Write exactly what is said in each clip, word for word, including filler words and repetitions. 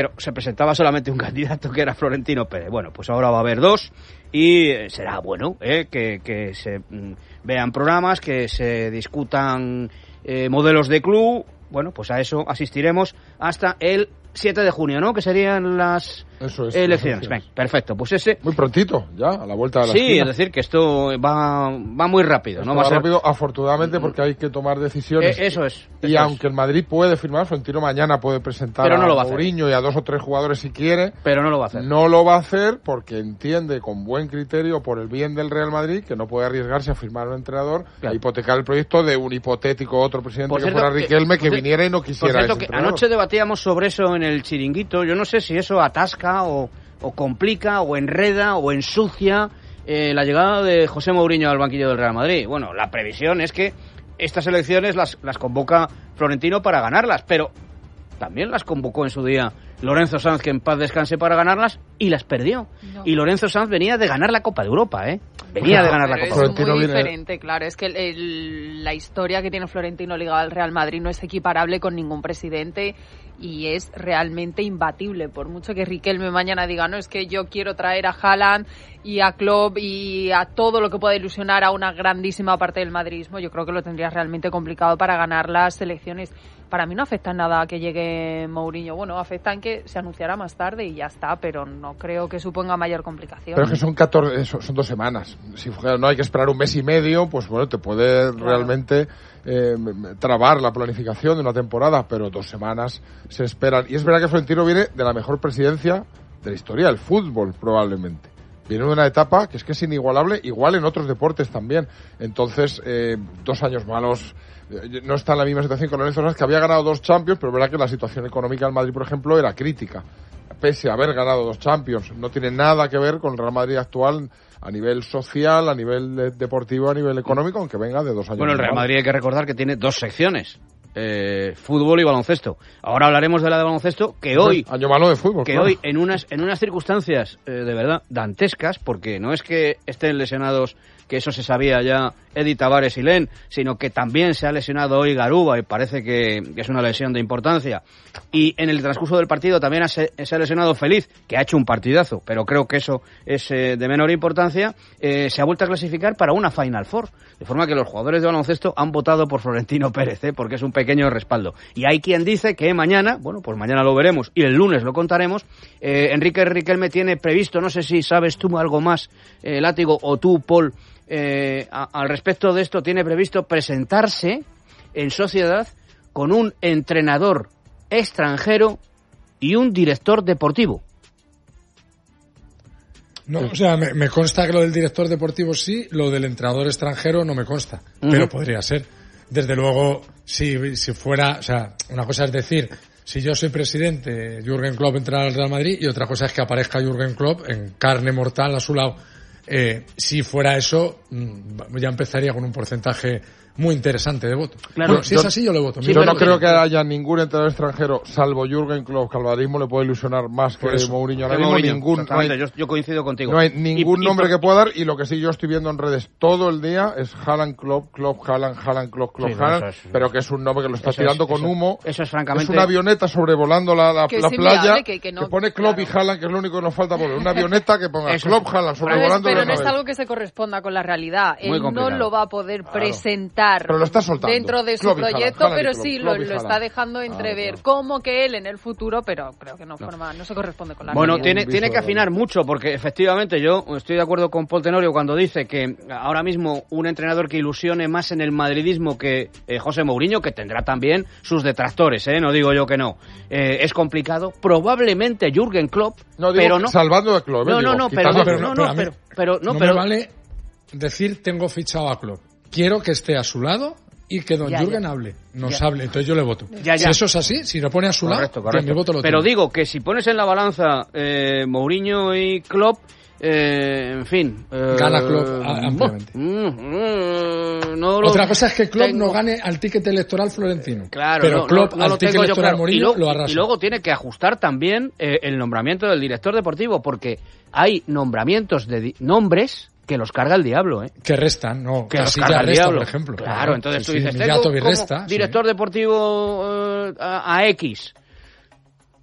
pero se presentaba solamente un candidato que era Florentino Pérez. Bueno, pues ahora va a haber dos y será bueno eh, que, que se mm, vean programas, que se discutan eh, modelos de club. Bueno, pues a eso asistiremos hasta el siete de junio, ¿no? Que serían las eso es, elecciones. Ven, perfecto, pues ese... Muy prontito, ya, a la vuelta de la Sí, esquina. es decir, que esto va, va muy rápido, esto ¿no? Va va a ser... rápido, afortunadamente, porque hay que tomar decisiones. Eh, eso es. Y eso aunque es. el Madrid puede firmar, Florentino mañana puede presentar Pero no lo va a a Mourinho y a dos o tres jugadores si quiere. Pero no lo va a hacer. No lo va a hacer porque entiende con buen criterio, por el bien del Real Madrid, que no puede arriesgarse a firmar a un entrenador, claro, a hipotecar el proyecto de un hipotético otro presidente por que cierto, fuera Riquelme, que, que viniera y no quisiera. Por cierto, ese que entrenador. anoche debatíamos sobre eso en el chiringuito. Yo no sé si eso atasca o, o complica o enreda o ensucia eh, la llegada de José Mourinho al banquillo del Real Madrid. Bueno, la previsión es que estas elecciones las, las convoca Florentino para ganarlas, pero también las convocó en su día Lorenzo Sanz, que en paz descanse, para ganarlas, y las perdió. No. Y Lorenzo Sanz venía de ganar la Copa de Europa, ¿eh? Venía no, de ganar la Copa de Europa. Es muy viene... diferente, claro. Es que el, el, la historia que tiene Florentino ligado al Real Madrid no es equiparable con ningún presidente y es realmente imbatible. Por mucho que Riquelme mañana diga, no, es que yo quiero traer a Haaland y a Klopp y a todo lo que pueda ilusionar a una grandísima parte del madridismo, yo creo que lo tendría realmente complicado para ganar las elecciones. Para mí no afecta en nada que llegue Mourinho. Bueno, afecta en que se anunciará más tarde y ya está, pero no creo que suponga mayor complicación. Pero es que son catorce, son dos semanas. Si no hay que esperar un mes y medio, pues bueno, te puede claro. realmente eh, trabar la planificación de una temporada, pero dos semanas se esperan. Y es verdad que Florentino viene de la mejor presidencia de la historia del fútbol, probablemente. Viene de una etapa que es que es inigualable, igual en otros deportes también. Entonces, eh, dos años malos. No está en la misma situación con Lorenzo Sanz, que había ganado dos Champions, pero es verdad que la situación económica del Madrid, por ejemplo, era crítica. Pese a haber ganado dos Champions, no tiene nada que ver con el Real Madrid actual a nivel social, a nivel de, deportivo, a nivel económico, aunque venga de dos años. Bueno, el Real Madrid hay que recordar que tiene dos secciones. Eh, fútbol y baloncesto. Ahora hablaremos de la de baloncesto, que hoy año malo de fútbol, que claro. hoy en unas en unas circunstancias eh, de verdad dantescas, porque no es que estén lesionados, que eso se sabía ya, Eddie Tavares y Len, sino que también se ha lesionado hoy Garuba y parece que, que es una lesión de importancia. Y en el transcurso del partido también ha, se, se ha lesionado Feliz, que ha hecho un partidazo, pero creo que eso es eh, de menor importancia. Eh, se ha vuelto a clasificar para una Final Four, de forma que los jugadores de baloncesto han votado por Florentino Pérez, ¿eh? Porque es un pequeño respaldo. Y hay quien dice que mañana, bueno, pues mañana lo veremos y el lunes lo contaremos, eh, Enrique Riquelme tiene previsto, no sé si sabes tú algo más, eh, Látigo, o tú, Paul, Eh, a, al respecto de esto, tiene previsto presentarse en sociedad con un entrenador extranjero y un director deportivo. No, o sea, me, me consta que lo del director deportivo sí, lo del entrenador extranjero no me consta, uh-huh. pero podría ser. Desde luego, si, si fuera, o sea, una cosa es decir, si yo soy presidente, Jürgen Klopp entrará al Real Madrid, y otra cosa es que aparezca Jürgen Klopp en carne mortal a su lado. Eh, si fuera eso, ya empezaría con un porcentaje muy interesante de voto. Claro, bueno, si yo, es así, yo le voto. Sí, yo no creo que haya ningún entrenador extranjero, salvo Jürgen Klopp, que al madridismo le puede ilusionar más que pues, Mourinho. Ahora mismo ningún, no hay, yo, yo coincido contigo. No hay ningún y, nombre y, que pueda dar, y lo que sí yo estoy viendo en redes todo el día es Haaland, Klopp, Klopp, Haaland, Haaland, Klopp, Klopp, sí, Haaland, no, es, pero que es un nombre que lo está tirando es, con eso, humo. Eso es francamente... Es una avioneta sobrevolando la, la, la playa, que, que, no, que pone Klopp claro. y Haaland, que es lo único que nos falta por ver. Una avioneta que ponga eso Klopp, Haaland sobrevolando pero la no es algo que se corresponda con la realidad. Muy Él complicado. no lo va a poder claro. presentar pero lo está soltando. dentro de su Klopp proyecto, Haaland, pero Haaland sí Klopp, lo, lo está dejando entrever. Ah, claro. Como que él en el futuro, pero creo que no, no. forma, no se corresponde con la bueno, realidad. Bueno, tiene, tiene que afinar mucho, porque efectivamente yo estoy de acuerdo con Paul Tenorio cuando dice que ahora mismo un entrenador que ilusione más en el madridismo que eh, José Mourinho, que tendrá también sus detractores, ¿eh? No digo yo que no. Eh, es complicado. Probablemente Jürgen Klopp, no, digo, pero no. Salvando a Klopp. No, eh, no, digo, no, pero no, pero, no, pero, no, pero, pero, no, no pero, me vale decir tengo fichado a Klopp. Quiero que esté a su lado y que don ya, Jürgen ya. hable, nos ya. hable, entonces yo le voto. Ya, ya. Si eso es así, si lo pone a su correcto, lado, correcto. mi voto lo Pero tengo. digo que si pones en la balanza eh, Mourinho y Klopp, eh, en fin... Eh, Gana Klopp ampliamente. Mm, mm, no Otra cosa es que Klopp tengo... no gane al ticket electoral florentino. Claro, pero no, Klopp no, no al lo ticket tengo yo electoral claro. Mourinho y, luego, lo arrasa. y luego tiene que ajustar también eh, el nombramiento del director deportivo, porque hay nombramientos de di- nombres... que los carga el diablo, ¿eh? Que restan, no. Que los Casilla carga el resta, diablo. por ejemplo. Claro, claro. entonces sí, tú dices, sí, tengo como resta, director sí. deportivo eh, a, a X.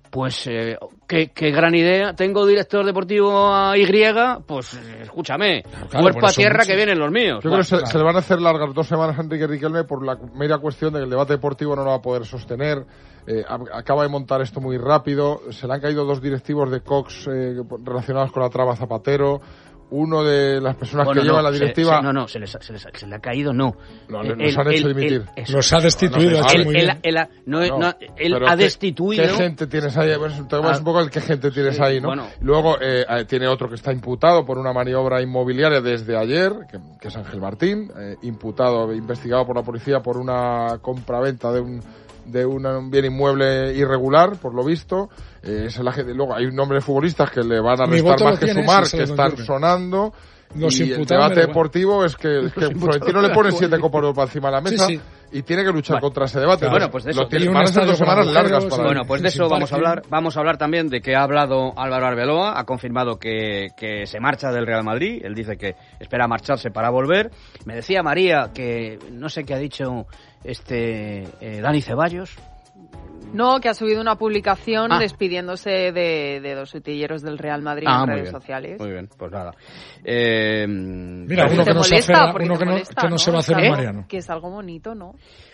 Pues, eh, ¿qué, qué gran idea. Tengo director deportivo a Y, pues, eh, escúchame, claro, claro, cuerpo bueno, a tierra muchos. que vienen los míos. Yo Bueno, creo que se, claro. se le van a hacer largas dos semanas a Enrique Riquelme por la mera cuestión de que el debate deportivo no lo va a poder sostener. Eh, acaba de montar esto muy rápido. Se le han caído dos directivos de Cox eh, relacionados con la traba Zapatero. Uno de las personas bueno, que no, lleva la se- directiva... se- no, no, se, les, ha- se, les, ha- se le ha caído, no. No, Eh, los han hecho dimitir. eso. Los ha destituido, No, ha no, hecho Él, muy él- bien. él ha- no, No, no, él pero ha ¿qué- destituido... ¿Qué gente tienes ahí? Pues, te Ah, un poco el qué gente tienes sí, ahí, ¿no? bueno. Luego eh, eh, tiene otro que está imputado por una maniobra inmobiliaria desde ayer, que, que es Ángel Martín, eh, imputado, investigado por la policía por una compraventa de un de una- un bien inmueble irregular, por lo visto. Eh, es el agente. Luego hay un nombre de futbolistas que le van a Mi restar voto más lo que tiene, sumar, sí, se que lo están concurre. sonando. Los y el imputados debate me da igual. deportivo es que, es que Florentino le pone siete copas de Europa encima de la mesa Sí, sí. y tiene que luchar Bueno. contra ese debate. Bueno, Entonces, pues de eso. lo tiene- Y un van a ser estadio dos con semanas agujeros, largas para Bueno, él. pues de sin eso vamos a parking. hablar. Vamos a hablar también de que ha hablado Álvaro Arbeloa, ha confirmado que, que se marcha del Real Madrid. Él dice que espera marcharse para volver. Me decía María que no sé qué ha dicho este eh, Dani Ceballos. No, que ha subido una publicación Ah. despidiéndose de, de dos utilleros del Real Madrid Ah, en muy redes bien, sociales. Muy bien, pues nada. Eh, Mira, Porque uno te que no se molesta, aferra, porque uno te que no, molesta, que no se va a hacer Es un algo- Mariano. Que es algo bonito, ¿no?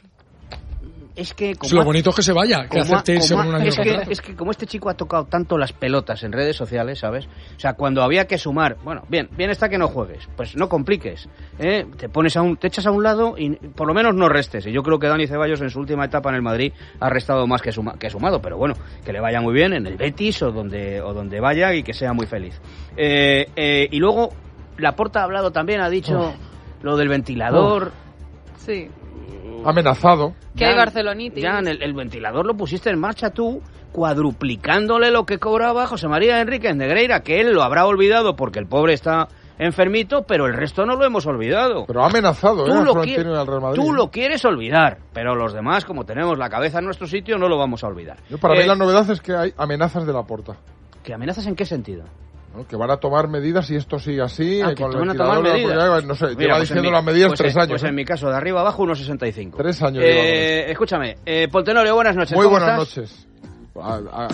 es que como Si lo ha- bonito es que se vaya, que como ha- acepte irse como con un ha- año es, de que, contrato. es que como este chico ha tocado tanto las pelotas en redes sociales, ¿sabes? O sea, cuando había que sumar, bueno, bien, bien está que no juegues, pues no compliques, ¿eh? Te pones a un, te echas a un lado y por lo menos no restes. Y yo creo que Dani Ceballos en su última etapa en el Madrid ha restado más que, suma, que sumado, pero bueno, que le vaya muy bien en el Betis o donde o donde vaya y que sea muy feliz. Eh, eh, y luego Laporta ha hablado también, ha dicho Oh. lo del ventilador. Sí. Amenazado. Que hay barcelonitis. Ya, el, el ventilador lo pusiste en marcha tú, cuadruplicándole lo que cobraba José María Enríquez Negreira, que él lo habrá olvidado porque el pobre está enfermito, pero el resto no lo hemos olvidado. Pero ha amenazado, ¿eh? Tú al lo, Florentino qui- y al Real Madrid. tú lo quieres olvidar, pero los demás, como tenemos la cabeza en nuestro sitio, no lo vamos a olvidar. Yo, para Eh, mí la novedad es que hay amenazas de Laporta. ¿Que amenazas en qué sentido? ¿No? Que van a tomar medidas y esto sigue así. Ah, eh, que con te el van a tomar ventilador, medidas. porque ya, no sé, Mira, lleva pues en diciendo mi- las medidas pues tres en- años. Pues ¿eh? en mi caso, de arriba abajo, uno sesenta y cinco. Tres años lleva con Eh, escúchame, eh, Poltenorio, buenas noches. Muy ¿cómo buenas estás? noches. A- a-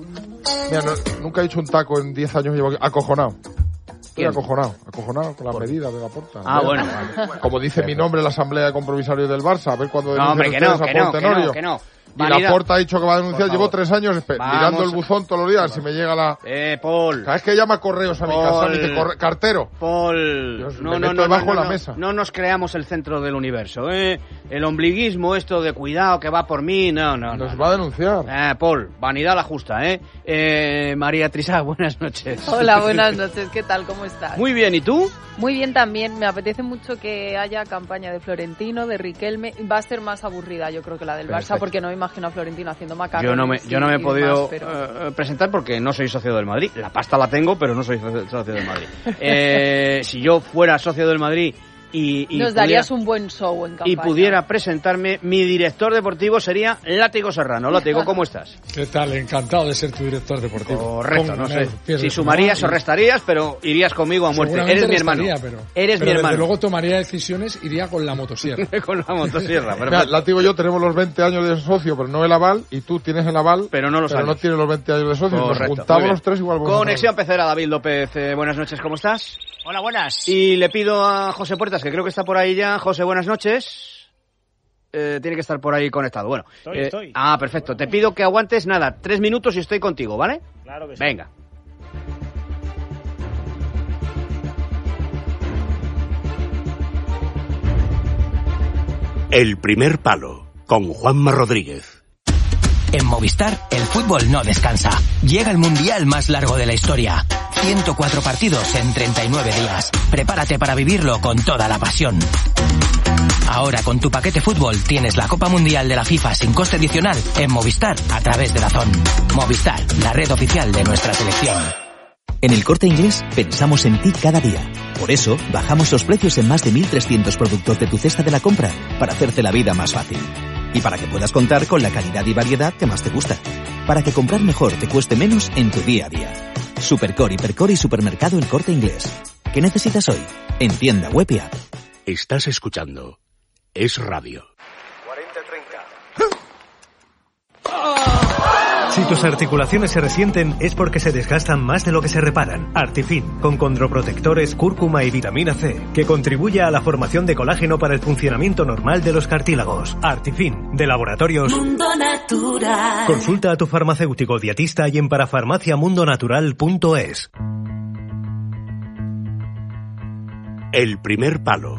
Mira, no- nunca he hecho un taco en diez años, llevo aquí- acojonado. Estoy ¿Quién? acojonado, acojonado con las medidas de la porta. Ah, ¿eh? bueno. Como dice mi nombre en la asamblea de compromisarios del Barça, a ver cuando No, hombre, que denuncian no, ustedes que a no, que Poltenorio. no, que no. Y Vanidad. la porta ha dicho que va a denunciar, Por llevo favor. tres años espe- Vamos. mirando el buzón todos los días, si me llega la... Eh, Paul. Cada vez que llama correos a mi Paul. casa, me dice "Corre- cartero. Paul, Dios, no, me no, meto no, debajo no, de la no, mesa. no nos creamos el centro del universo, ¿eh? El ombliguismo, esto de cuidado que va por mí, no, no. Nos no, va a denunciar. Eh, Paul, vanidad la justa, ¿eh? eh María Trisá, buenas noches. Hola, buenas noches. ¿Qué tal? ¿Cómo estás? Muy bien, ¿y tú? Muy bien también. Me apetece mucho que haya campaña de Florentino, de Riquelme. Va a ser más aburrida, yo creo, que la del Perfecto. Barça, porque no me imagino a Florentino haciendo macarrones. Yo no me, yo no me he y podido demás, pero- eh, presentar porque no soy socio del Madrid. La pasta la tengo, pero no soy socio socio del Madrid. Eh, si yo fuera socio del Madrid y, y Nos pudiera- darías un buen show en campaña. y pudiera presentarme, mi director deportivo sería Látigo Serrano. Látigo, ¿cómo estás? ¿Qué tal? Encantado de ser tu director deportivo. Correcto, no Con sé. los pies Si de sumarías tu o mano y- restarías, pero irías conmigo a muerte. Seguramente Eres mi hermano. restaría, Pero, Eres pero mi hermano. desde luego tomaría decisiones, iría con la motosierra. Con la motosierra, Mira, perfecto. Látigo y yo tenemos los veinte años de socio, pero no el aval, y tú tienes el aval, Pero no los años. tienes los veinte años de socio. Nos Correcto, muy juntamos bien. los tres igual. vamos a Conexión Pecera, David López. Eh, buenas noches, ¿cómo estás? Hola, buenas. Y le pido a José Puertas, que creo que está por ahí ya. José, buenas noches. Eh, tiene que estar por ahí conectado. Bueno. Estoy, eh, estoy. Ah, perfecto. Te pido que aguantes, nada, tres minutos y estoy contigo, ¿vale? Claro que sí. Venga. El primer palo, con Juanma Rodríguez. En Movistar, el fútbol no descansa. Llega el mundial más largo de la historia. ciento cuatro partidos en treinta y nueve días. Prepárate para vivirlo con toda la pasión. Ahora con tu paquete fútbol tienes la Copa Mundial de la FIFA sin coste adicional en Movistar a través de Dazón. Movistar, la red oficial de nuestra selección. En El Corte Inglés pensamos en ti cada día. Por eso, bajamos los precios en más de mil trescientos productos de tu cesta de la compra para hacerte la vida más fácil. Y para que puedas contar con la calidad y variedad que más te gusta. Para que comprar mejor te cueste menos en tu día a día. Supercore, Hipercore y Supermercado El Corte Inglés. ¿Qué necesitas hoy? En tienda web y app. Estás escuchando Es Radio. Si tus articulaciones se resienten es porque se desgastan más de lo que se reparan. Artifin, con condroprotectores, cúrcuma y vitamina C, que contribuye a la formación de colágeno para el funcionamiento normal de los cartílagos. Artifin, de Laboratorios Mundo Natural. Consulta a tu farmacéutico dietista y en parafarmaciamundonatural punto es. El primer palo.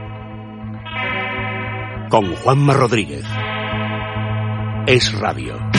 Con Juanma Rodríguez. Es Radio.